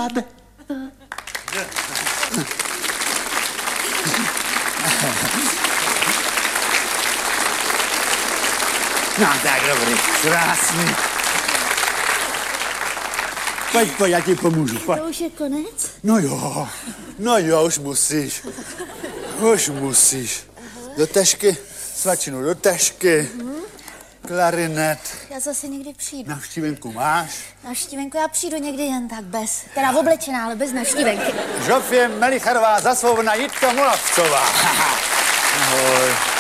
rád. No tak dobrý, krásný. Pojď, já ti pomůžu, pojď. To už je konec? No jo, už musíš. Do tašky, svačinu do tašky, klarinet. Já zase někdy přijdu. Navštívenku máš? Navštívenku já přijdu někdy jen tak bez. Teda oblečená, ale bez navštívenky. Žofie Melicharová, Zasvobodná, Jitka Molavcová. Ahoj.